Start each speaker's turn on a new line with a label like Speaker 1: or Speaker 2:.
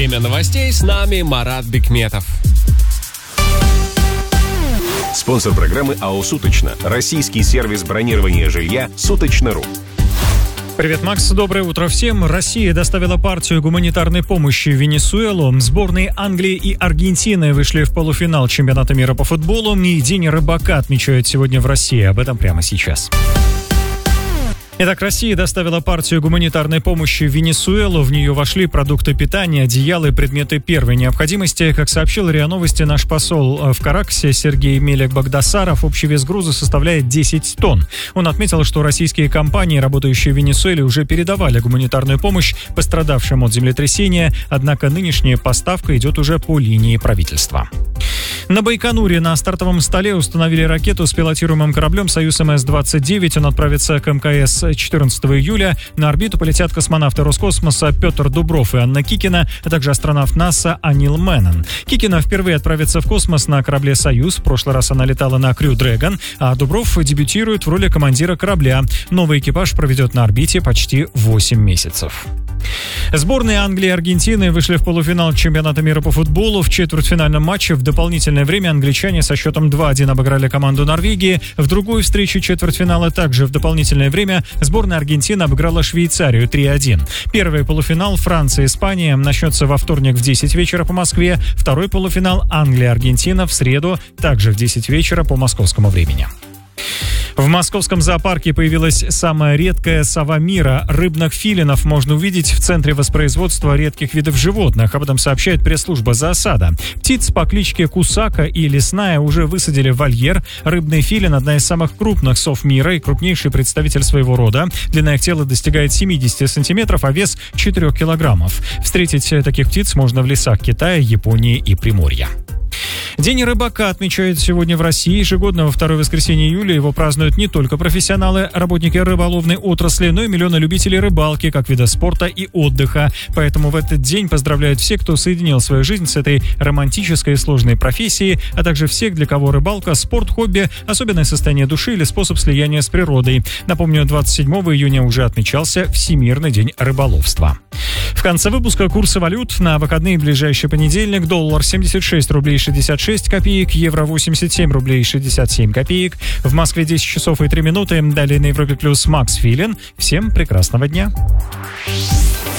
Speaker 1: Время новостей, с нами Марат Бекметов.
Speaker 2: Спонсор программы АО «Суточно». Российский сервис бронирования жилья «Суточно.ру».
Speaker 3: Привет, Макс. Доброе утро всем. Россия доставила партию гуманитарной помощи в Венесуэлу. Сборные Англии и Аргентины вышли в полуфинал чемпионата мира по футболу. И День рыбака отмечают сегодня в России. Об этом прямо сейчас. Итак, Россия доставила партию гуманитарной помощи в Венесуэлу. В нее вошли продукты питания, одеяла и предметы первой необходимости. Как сообщил РИА Новости наш посол в Каракасе Сергей Мелек-Багдасаров, общий вес груза составляет 10 тонн. Он отметил, что российские компании, работающие в Венесуэле, уже передавали гуманитарную помощь пострадавшим от землетрясения, однако нынешняя поставка идет уже по линии правительства. На Байконуре на стартовом столе установили ракету с пилотируемым кораблем «Союз МС-29». Он отправится к МКС 14 июля. На орбиту полетят космонавты Роскосмоса Петр Дубров и Анна Кикина, а также астронавт НАСА Анил Мэннон. Кикина впервые отправится в космос на корабле «Союз». В прошлый раз она летала на Крю Дрэгон, а Дубров дебютирует в роли командира корабля. Новый экипаж проведет на орбите почти 8 месяцев. Сборные Англии и Аргентины вышли в полуфинал чемпионата мира по футболу. В четвертьфинальном матче в дополнительное время англичане со счетом 2-1 обыграли команду Норвегии. В другой встрече четвертьфинала также в дополнительное время сборная Аргентины обыграла Швейцарию 3-1. Первый полуфинал Франция-Испания начнется во вторник в 10 вечера по Москве. Второй полуфинал Англия-Аргентина в среду, также в 10 вечера по московскому времени. В московском зоопарке появилась самая редкая сова мира. Рыбных филинов можно увидеть в Центре воспроизводства редких видов животных. Об этом сообщает пресс-служба зоосада. Птиц по кличке Кусака и Лесная уже высадили в вольер. Рыбный филин – одна из самых крупных сов мира и крупнейший представитель своего рода. Длина их тела достигает 70 сантиметров, а вес 4 килограммов. Встретить таких птиц можно в лесах Китая, Японии и Приморья. День рыбака отмечают сегодня в России. Ежегодно во второе воскресенье июля его празднуют не только профессионалы, работники рыболовной отрасли, но и миллионы любителей рыбалки как вида спорта и отдыха. Поэтому в этот день поздравляют всех, кто соединил свою жизнь с этой романтической и сложной профессией, а также всех, для кого рыбалка – спорт, хобби, особенное состояние души или способ слияния с природой. Напомню, 27 июня уже отмечался Всемирный день рыболовства. В конце выпуска курсы валют на выходные ближайший понедельник. Доллар 76 рублей 66 копеек, евро 87 рублей 67 копеек. В Москве 10 часов и 3 минуты. Далее на Европе Плюс Макс Филин. Всем прекрасного дня.